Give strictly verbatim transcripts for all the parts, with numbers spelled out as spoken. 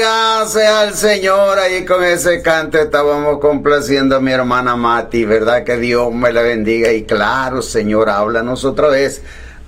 Gracias al Señor, ahí con ese canto estábamos complaciendo a mi hermana Mati, ¿verdad? Que Dios me la bendiga. Y claro, Señor, háblanos otra vez,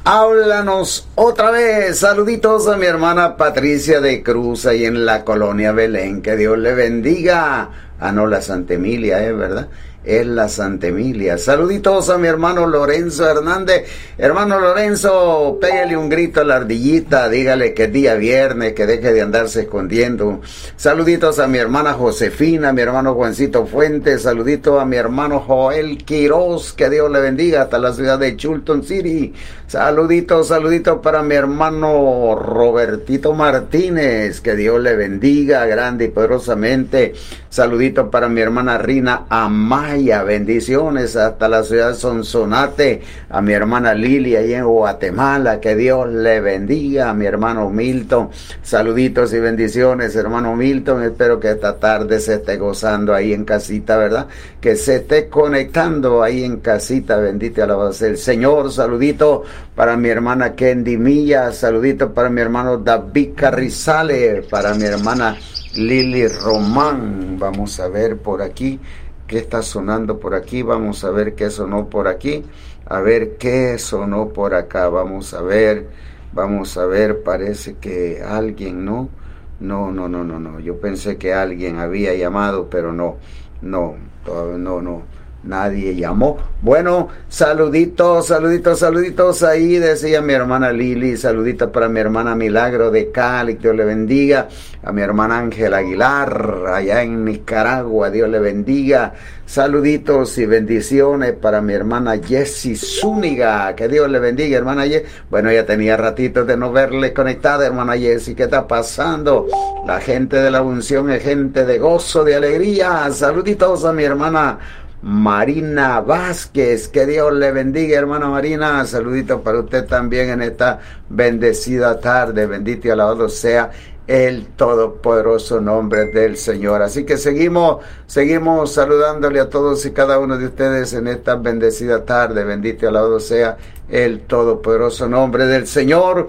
háblanos otra vez. Saluditos a mi hermana Patricia de Cruz, ahí en la colonia Belén, que Dios le bendiga. Ah, no, la Santa Emilia, ¿eh? ¿Verdad? Es la Santa Emilia. Saluditos a mi hermano Lorenzo Hernández. Hermano Lorenzo, pégale un grito a la ardillita, dígale que es día viernes, que deje de andarse escondiendo. Saluditos a mi hermana Josefina, a mi hermano Juancito Fuentes, saluditos a mi hermano Joel Quiroz, que Dios le bendiga, hasta la ciudad de Chulton City. Saluditos, saluditos para mi hermano Robertito Martínez, que Dios le bendiga grande y poderosamente. Saluditos para mi hermana Rina Amaya, bendiciones hasta la ciudad de Sonsonate. A mi hermana Lili ahí en Guatemala, que Dios le bendiga. A mi hermano Milton, saluditos y bendiciones, hermano Milton. Espero que esta tarde se esté gozando ahí en casita, ¿verdad? Que se esté conectando ahí en casita, bendito y alabado sea el Señor. Saludito para mi hermana Kendi Milla, saludito para mi hermano David Carrizales, para mi hermana Lili Román. Vamos a ver por aquí qué está sonando por aquí, vamos a ver qué sonó por aquí, a ver qué sonó por acá, vamos a ver, vamos a ver, parece que alguien, ¿no? No, no, no, no, no, yo pensé que alguien había llamado, pero no, no, todavía no, no. Nadie llamó. Bueno, saluditos, saluditos, saluditos. Ahí decía mi hermana Lili. Saluditos para mi hermana Milagro de Cali. Dios le bendiga. A mi hermana Ángela Aguilar, allá en Nicaragua. Dios le bendiga. Saluditos y bendiciones para mi hermana Jessie Zúñiga. Que Dios le bendiga, hermana Jessie. Bueno, ya tenía ratitos de no verle conectada, hermana Jessie. ¿Qué está pasando? La gente de la unción es gente de gozo, de alegría. Saluditos a mi hermana Marina Vázquez, que Dios le bendiga, hermana Marina. Saluditos para usted también en esta bendecida tarde. Bendito y alabado sea el todopoderoso nombre del Señor. Así que seguimos, seguimos saludándole a todos y cada uno de ustedes en esta bendecida tarde. Bendito y alabado sea el todopoderoso nombre del Señor.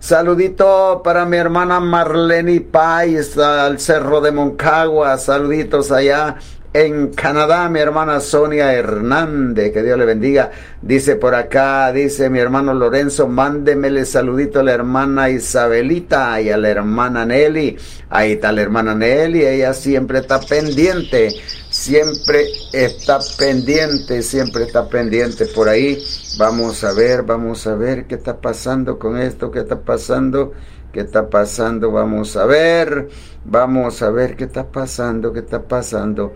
Saludito para mi hermana Marlene Pais al Cerro de Moncagua. Saluditos allá en Canadá, mi hermana Sonia Hernández, que Dios le bendiga. Dice por acá, dice mi hermano Lorenzo, mándemele saludito a la hermana Isabelita y a la hermana Nelly. Ahí está la hermana Nelly, ella siempre está pendiente, siempre está pendiente, siempre está pendiente por ahí. Vamos a ver, vamos a ver qué está pasando con esto, qué está pasando. ¿Qué está pasando? Vamos a ver, vamos a ver qué está pasando, qué está pasando.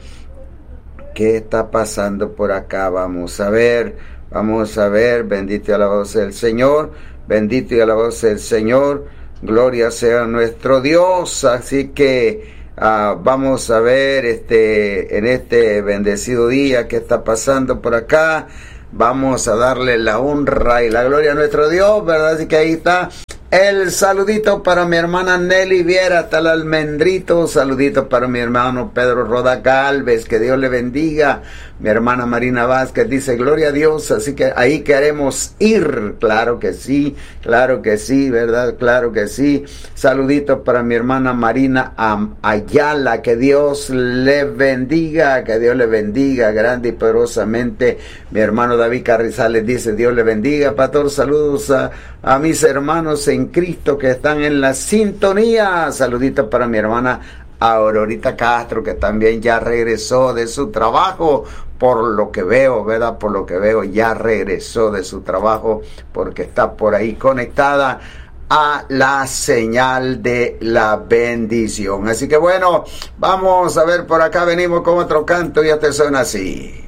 ¿Qué está pasando por acá? Vamos a ver, vamos a ver, bendito y alabado sea el Señor, bendito y alabado sea el Señor, gloria sea nuestro Dios. Así que uh, vamos a ver este en este bendecido día qué está pasando por acá. Vamos a darle la honra y la gloria a nuestro Dios, ¿verdad? Así que ahí está el saludito para mi hermana Nelly Viera, hasta el Almendrito. Saludito para mi hermano Pedro Roda Galvez, que Dios le bendiga. Mi hermana Marina Vázquez dice, gloria a Dios, así que ahí queremos ir. Claro que sí, claro que sí, ¿verdad? Claro que sí. Saluditos para mi hermana Marina Ayala, que Dios le bendiga, que Dios le bendiga grande y poderosamente. Mi hermano David Carrizales dice, Dios le bendiga, pastor. Saludos a, a mis hermanos en Cristo que están en la sintonía. Saluditos para mi hermana Aurorita Castro, que también ya regresó de su trabajo, por lo que veo, ¿verdad? Por lo que veo, ya regresó de su trabajo, porque está por ahí conectada a la señal de la bendición. Así que bueno, vamos a ver por acá, venimos con otro canto y este suena así.